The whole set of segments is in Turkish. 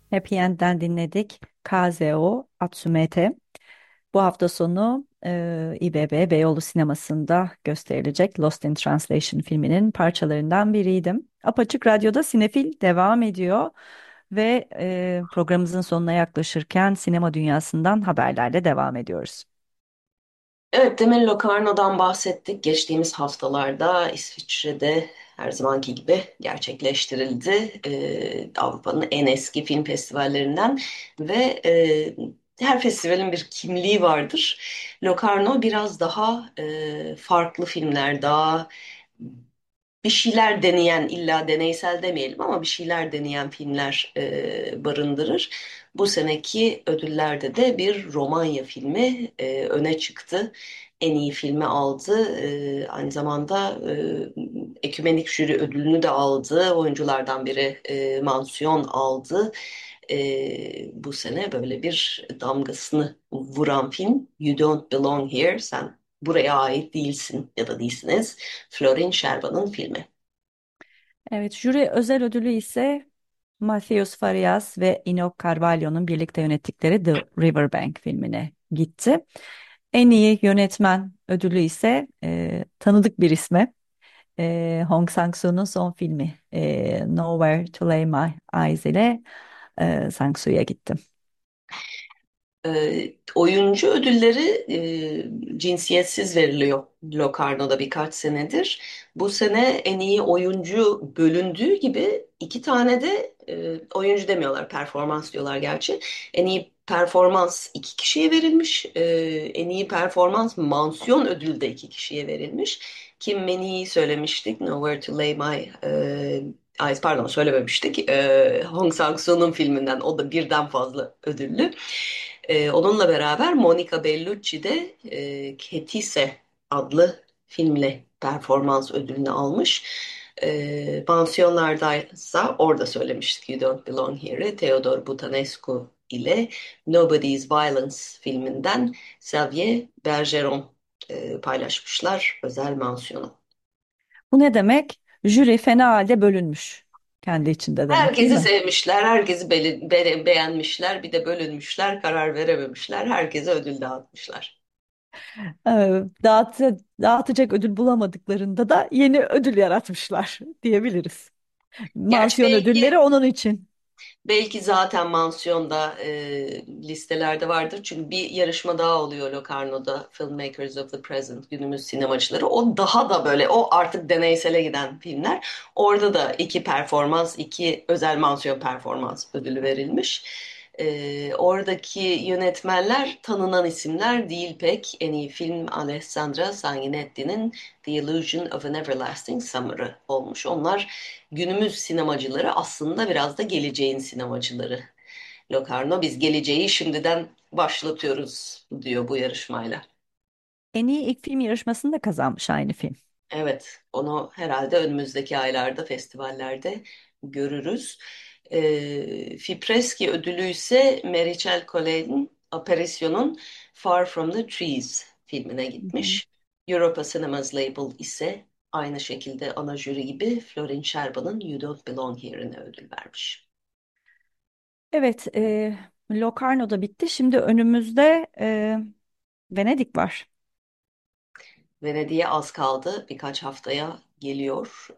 Happy End'den dinledik. KZO Atsumete. Bu hafta sonu İBB Beyoğlu Sineması'nda gösterilecek Lost in Translation filminin parçalarından biriydim. Apaçık Radyo'da Sinefil devam ediyor ve programımızın sonuna yaklaşırken sinema dünyasından haberlerle devam ediyoruz. Evet, Demir Locarno'dan bahsettik. Geçtiğimiz haftalarda İsviçre'de her zamanki gibi gerçekleştirildi. Avrupa'nın en eski film festivallerinden ve her festivalin bir kimliği vardır. Locarno biraz daha farklı filmler, daha bir şeyler deneyen, illa deneysel demeyelim ama bir şeyler deneyen filmler barındırır. Bu seneki ödüllerde de bir Romanya filmi öne çıktı. En iyi filmi aldı. Aynı zamanda Ekümenik Jüri ödülünü de aldı. Oyunculardan biri mansiyon aldı. Bu sene böyle bir damgasını vuran film You Don't Belong Here, Sen Buraya Ait Değilsin ya da Değilsiniz. Florin Sherban'ın filmi. Evet, jüri özel ödülü ise Matheus Farias ve Enoch Carvalho'nun birlikte yönettikleri The Riverbank filmine gitti. En iyi yönetmen ödülü ise tanıdık bir isme Hong Sang-soo'nun son filmi Nowhere to Lay My Eyes ile Sang-soo'ya gitti. Oyuncu ödülleri cinsiyetsiz veriliyor Locarno'da birkaç senedir. Bu sene en iyi oyuncu bölündüğü gibi iki tane de oyuncu demiyorlar, performans diyorlar gerçi. En iyi performans iki kişiye verilmiş. En iyi performans mansiyon ödülü de iki kişiye verilmiş. Kim Meni'yi söylemiştik. Nowhere to Lay My Eyes, pardon söylememiştik. Hong Sang-soo'nun filminden, o da birden fazla ödüllü. Onunla beraber Monica Bellucci de Ketise adlı filmle performans ödülünü almış. Pansiyonlardaysa orada söylemiştik You Don't Belong Here'ı Theodor Butanescu ile Nobody's Violence filminden Xavier Bergeron paylaşmışlar özel mansiyonu. Bu ne demek? Jüri fena halde bölünmüş. Kendi içinde demek değil Herkesi mi? sevmişler, herkesi beğenmişler, bir de bölünmüşler, karar verememişler, herkese ödül dağıtmışlar. Dağıtacak ödül bulamadıklarında da yeni ödül yaratmışlar diyebiliriz. Gerçi Mansiyon ödülleri belki onun için. belki zaten mansiyonda listelerde vardır. Çünkü bir yarışma daha oluyor Locarno'da, Filmmakers of the Present, günümüz sinemacıları. O daha da böyle, o artık deneysele giden filmler. Orada da iki performans, iki özel mansiyon performans ödülü verilmiş. Oradaki yönetmenler tanınan isimler değil pek. En iyi film Alessandra Sanguinetti'nin The Illusion of an Everlasting Summer'ı olmuş. Onlar günümüz sinemacıları, aslında biraz da geleceğin sinemacıları. Locarno biz geleceği şimdiden başlatıyoruz diyor bu yarışmayla. En iyi ilk film yarışmasını da kazanmış aynı film. Evet, onu herhalde önümüzdeki aylarda festivallerde görürüz. Fipreski ödülü ise Meriçel Colet'in Apparition'un Far From the Trees filmine Hı hı. gitmiş. Europa Cinemas Label ise aynı şekilde ana jüri gibi Florin Sherban'ın You Don't Belong Here'ine ödül vermiş. Evet, Locarno da bitti. Şimdi önümüzde Venedik var. Venedik'e az kaldı. Birkaç haftaya geliyor.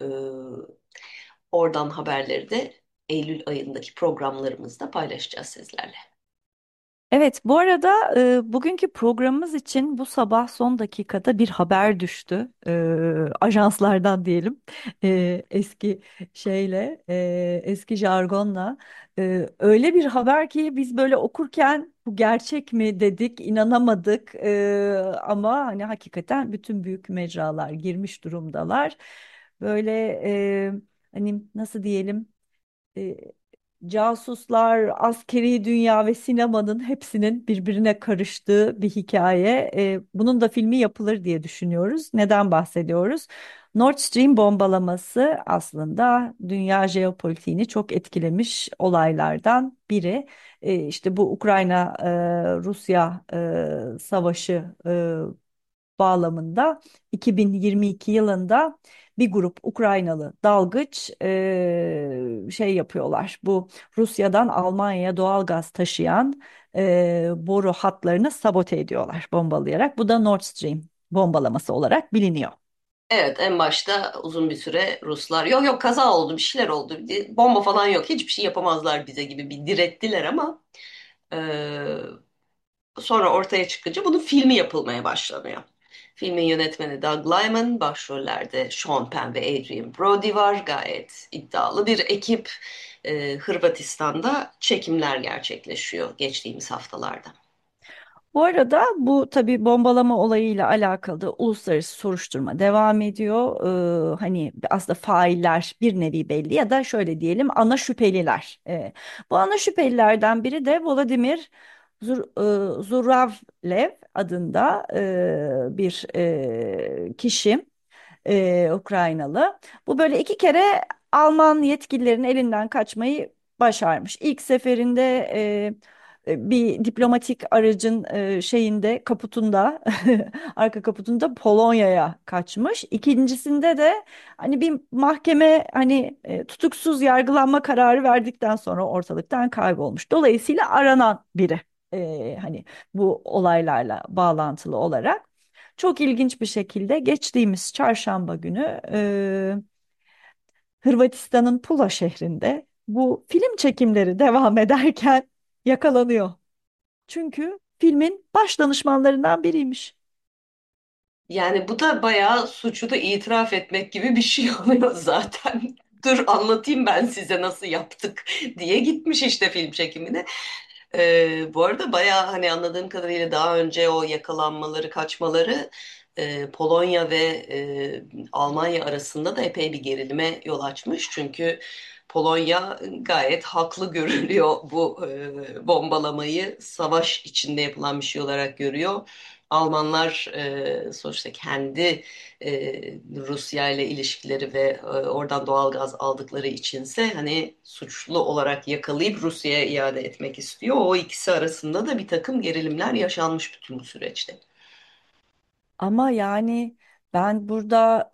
Oradan haberleri de Eylül ayındaki programlarımızda paylaşacağız sizlerle. Evet, bu arada bugünkü programımız için bu sabah son dakikada bir haber düştü. Ajanslardan diyelim. Eski eski jargonla. Öyle bir haber ki biz böyle okurken bu gerçek mi dedik, inanamadık. Ama hani hakikaten bütün büyük mecralar girmiş durumdalar. Böyle hani nasıl diyelim? e, Casuslar, askeri dünya ve sinemanın hepsinin birbirine karıştığı bir hikaye. Bunun da filmi yapılır diye düşünüyoruz. Neden bahsediyoruz? Nord Stream bombalaması aslında dünya jeopolitiğini çok etkilemiş olaylardan biri. İşte bu Ukrayna-Rusya savaşı bağlamında 2022 yılında bir grup Ukraynalı dalgıç şey yapıyorlar. Bu Rusya'dan Almanya'ya doğal gaz taşıyan boru hatlarını sabote ediyorlar bombalayarak. Bu da Nord Stream bombalaması olarak biliniyor. Evet, en başta uzun bir süre Ruslar yok yok kaza oldu, bir şeyler oldu, bomba falan yok, hiçbir şey yapamazlar bize gibi bir direttiler ama e, sonra ortaya çıkınca bunun filmi yapılmaya başlanıyor. Filmin yönetmeni Doug Liman, başrollerde Sean Penn ve Adrien Brody var. Gayet iddialı bir ekip. Hırvatistan'da çekimler gerçekleşiyor geçtiğimiz haftalarda. Bu arada bu tabii bombalama olayıyla alakalı da uluslararası soruşturma devam ediyor. Hani aslında failler bir nevi belli ya da şöyle diyelim ana şüpheliler. Bu ana şüphelilerden biri de Volodymyr Zuravlev adında bir kişi. Ukraynalı. Bu böyle iki kere Alman yetkililerin elinden kaçmayı başarmış. İlk seferinde bir diplomatik aracın kaputunda arka kaputunda Polonya'ya kaçmış. İkincisinde de hani bir mahkeme tutuksuz yargılanma kararı verdikten sonra ortalıktan kaybolmuş. Dolayısıyla aranan biri. Hani bu olaylarla bağlantılı olarak. Çok ilginç bir şekilde geçtiğimiz çarşamba günü Hırvatistan'ın Pula şehrinde bu film çekimleri devam ederken yakalanıyor. Çünkü filmin baş danışmanlarından biriymiş. Yani bu da bayağı suçu da itiraf etmek gibi bir şey oluyor zaten. Dur anlatayım ben size nasıl yaptık diye gitmiş işte film çekimine. Bu arada bayağı hani anladığım kadarıyla daha önce o yakalanmaları, kaçmaları Polonya ve Almanya arasında da epey bir gerilime yol açmış. Çünkü Polonya gayet haklı görülüyor bu bombalamayı savaş içinde yapılan bir şey olarak görüyor. Almanlar sonuçta kendi Rusya ile ilişkileri ve oradan doğal gaz aldıkları içinse hani suçlu olarak yakalayıp Rusya'ya iade etmek istiyor. O ikisi arasında da bir takım gerilimler yaşanmış bütün bu süreçte. Ama ben burada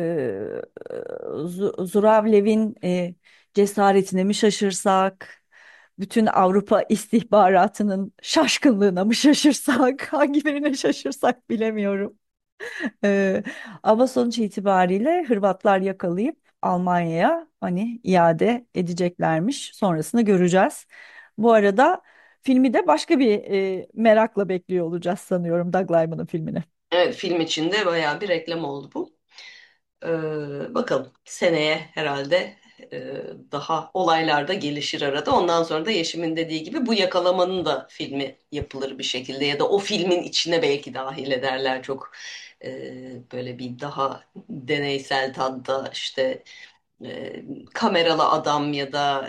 Zuravlev'in cesaretine mi şaşırsak, bütün Avrupa istihbaratının şaşkınlığına mı şaşırsak, hangi birine şaşırsak bilemiyorum. Ee, Ama sonuç itibariyle Hırvatlar yakalayıp Almanya'ya hani iade edeceklermiş. Sonrasını göreceğiz. Bu arada filmi de başka bir merakla bekliyor olacağız sanıyorum Doug Liman'ın filmini. Evet, film içinde bayağı bir reklam oldu bu. Bakalım seneye herhalde daha olaylar da gelişir arada. Ondan sonra da Yeşim'in dediği gibi bu yakalamanın da filmi yapılır bir şekilde ya da o filmin içine belki dahil ederler çok böyle bir daha deneysel tadda işte kameralı adam ya da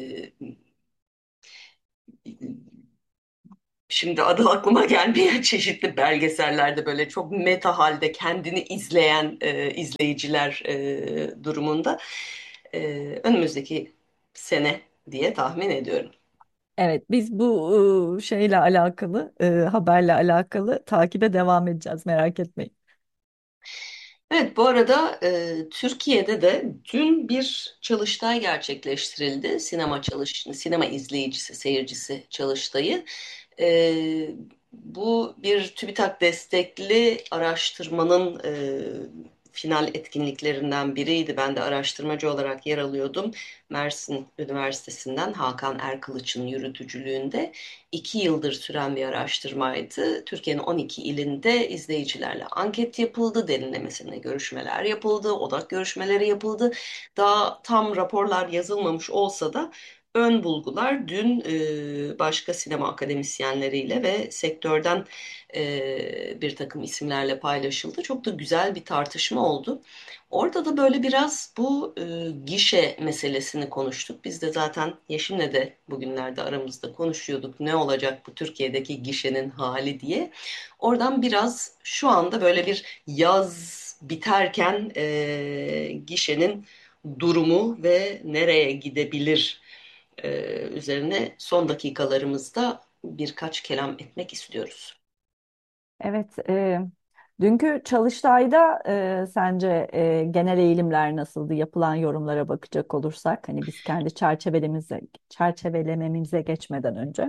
şimdi adı aklıma gelmeyen çeşitli belgesellerde böyle çok meta halde kendini izleyen izleyiciler durumunda önümüzdeki sene diye tahmin ediyorum. Evet, biz bu şeyle alakalı, haberle alakalı takibe devam edeceğiz, merak etmeyin. Evet, bu arada Türkiye'de de dün bir çalıştay gerçekleştirildi. Sinema izleyicisi, seyircisi çalıştayı. E, Bu bir TÜBİTAK destekli araştırmanın final etkinliklerinden biriydi. Ben de araştırmacı olarak yer alıyordum. Mersin Üniversitesi'nden Hakan Erkılıç'ın yürütücülüğünde 2 yıldır süren bir araştırmaydı. Türkiye'nin 12 ilinde izleyicilerle anket yapıldı, derinlemesine görüşmeler yapıldı, odak görüşmeleri yapıldı. Daha tam raporlar yazılmamış olsa da ön bulgular dün başka sinema akademisyenleriyle ve sektörden bir takım isimlerle paylaşıldı. Çok da güzel bir tartışma oldu. Orada da böyle biraz bu gişe meselesini konuştuk. Biz de zaten Yeşim'le de bugünlerde aramızda konuşuyorduk. Ne olacak bu Türkiye'deki gişenin hali diye. Oradan biraz şu anda böyle bir yaz biterken gişenin durumu ve nereye gidebilir üzerine son dakikalarımızda birkaç kelam etmek istiyoruz. Evet, Dünkü Çalıştay'da sence genel eğilimler nasıldı? Yapılan yorumlara bakacak olursak, hani biz kendi çerçevelememize geçmeden önce.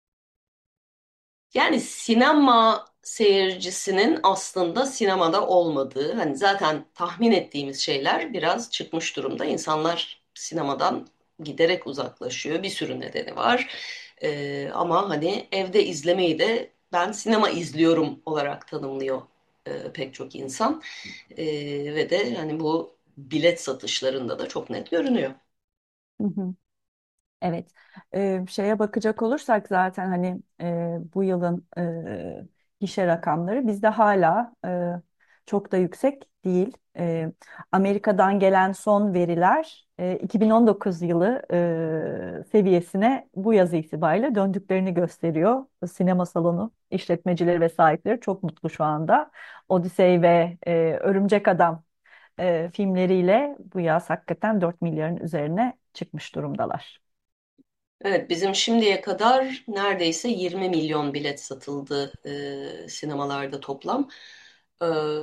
Yani sinema seyircisinin aslında sinemada olmadığı, hani zaten tahmin ettiğimiz şeyler biraz çıkmış durumda. İnsanlar sinemadan giderek uzaklaşıyor. Bir sürü nedeni var. Ama hani evde izlemeyi de ben sinema izliyorum olarak tanımlıyor pek çok insan. Ve de hani bu bilet satışlarında da çok net görünüyor. Hı hı. Evet, şeye bakacak olursak zaten hani bu yılın gişe rakamları bizde hala çok da yüksek değil. Amerika'dan gelen son veriler 2019 yılı seviyesine bu yaz itibariyle döndüklerini gösteriyor. Sinema salonu işletmecileri ve sahipleri çok mutlu şu anda. Odyssey ve Örümcek Adam filmleriyle bu yaz hakikaten 4 milyarın üzerine çıkmış durumdalar. Evet, bizim şimdiye kadar neredeyse 20 milyon bilet satıldı sinemalarda toplam. E,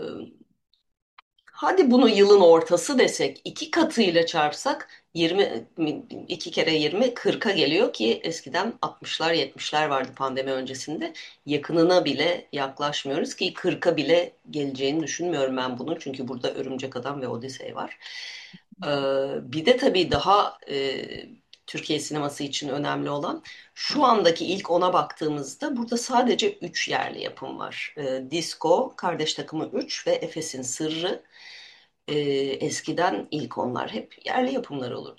Hadi bunu yılın ortası desek, iki katıyla çarpsak 20, iki kere 20, 40'a geliyor ki eskiden 60'lar 70'ler vardı pandemi öncesinde. Yakınına bile yaklaşmıyoruz ki 40'a bile geleceğini düşünmüyorum ben bunun. Çünkü burada Örümcek Adam ve Odyssey var. Ee, Bir de tabii daha Türkiye sineması için önemli olan şu andaki ilk ona baktığımızda burada sadece 3 yerli yapım var. Disco, Kardeş Takımı 3 ve Efes'in Sırrı. Eskiden ilk onlar hep yerli yapımlar olurdu.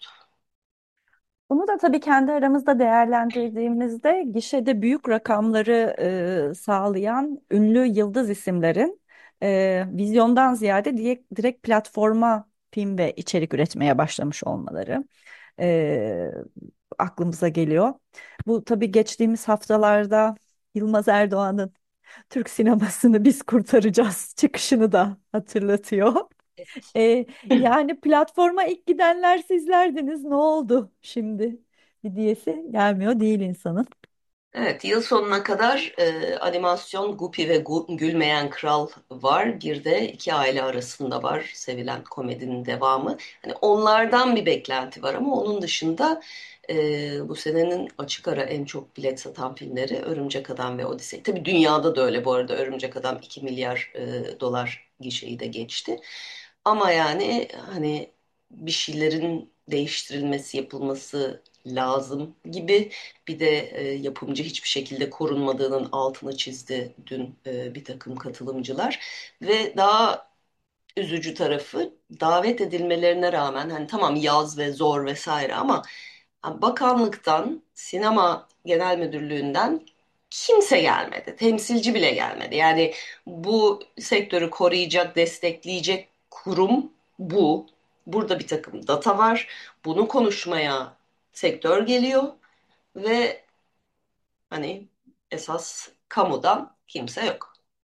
Bunu da tabii kendi aramızda değerlendirdiğimizde gişede büyük rakamları sağlayan ünlü yıldız isimlerin vizyondan ziyade direkt platforma film ve içerik üretmeye başlamış olmaları e, aklımıza geliyor. Bu tabii geçtiğimiz haftalarda Yılmaz Erdoğan'ın Türk sinemasını biz kurtaracağız çıkışını da hatırlatıyor. E, Yani platforma ilk gidenler sizlerdiniz. Ne oldu şimdi? Bir diyesi gelmiyor değil insanın. Evet, yıl sonuna kadar animasyon Guppy ve Gülmeyen Kral var. Bir de iki aile arasında var sevilen komedinin devamı. Hani onlardan bir beklenti var ama onun dışında bu senenin açık ara en çok bilet satan filmleri Örümcek Adam ve Odyssey. Tabii dünyada da öyle bu arada. Örümcek Adam 2 milyar dolar gişeyi de geçti. Ama yani hani bir şeylerin değiştirilmesi, yapılması lazım gibi. Bir de yapımcı hiçbir şekilde korunmadığının altını çizdi dün bir takım katılımcılar. Ve daha üzücü tarafı davet edilmelerine rağmen hani tamam yaz ve zor vesaire ama bakanlıktan, sinema genel müdürlüğünden kimse gelmedi. Temsilci bile gelmedi. Yani bu sektörü koruyacak, destekleyecek kurum bu. Burada bir takım data var. Bunu konuşmaya sektör geliyor ve hani esas kamudan kimse yok.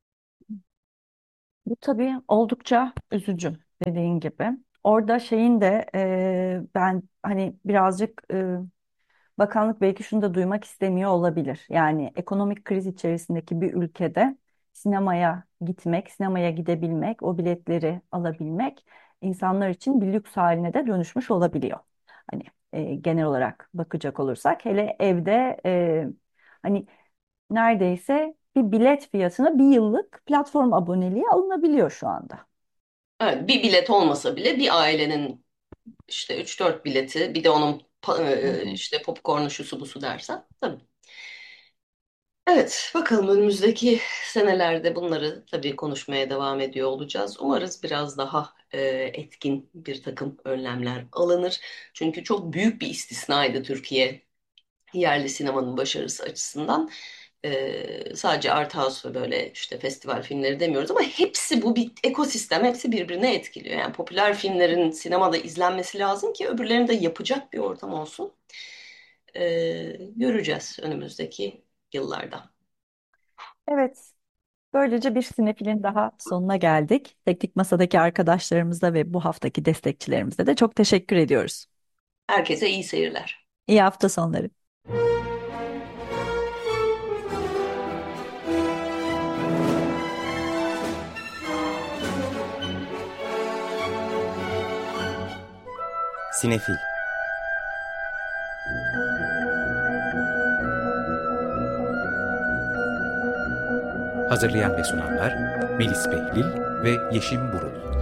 Bu tabii oldukça üzücü dediğin gibi. Orada şeyin de ben hani birazcık bakanlık belki şunu da duymak istemiyor olabilir. Yani ekonomik kriz içerisindeki bir ülkede sinemaya gitmek, sinemaya gidebilmek, o biletleri alabilmek insanlar için bir lüks haline de dönüşmüş olabiliyor. Hani genel olarak bakacak olursak hele evde hani neredeyse bir bilet fiyatına bir yıllık platform aboneliği alınabiliyor şu anda. Evet, bir bilet olmasa bile bir ailenin işte üç dört bileti bir de onun Hı hı. işte popcornu şusu busu dersen tabii. Evet, bakalım önümüzdeki senelerde bunları tabii konuşmaya devam ediyor olacağız. Umarız biraz daha etkin bir takım önlemler alınır. Çünkü çok büyük bir istisnaydı Türkiye yerli sinemanın başarısı açısından. Sadece art house ve böyle işte festival filmleri demiyoruz ama hepsi bu bir ekosistem, hepsi birbirine etkiliyor. Yani popüler filmlerin sinemada izlenmesi lazım ki öbürlerini de yapacak bir ortam olsun. Göreceğiz önümüzdeki yıllarda. Evet, böylece bir sinefilin daha sonuna geldik. Teknik Masa'daki arkadaşlarımıza ve bu haftaki destekçilerimize de çok teşekkür ediyoruz. Herkese iyi seyirler. İyi hafta sonları. Sinefil. Hazırlayan ve sunanlar Melis Behlil ve Yeşim Burul.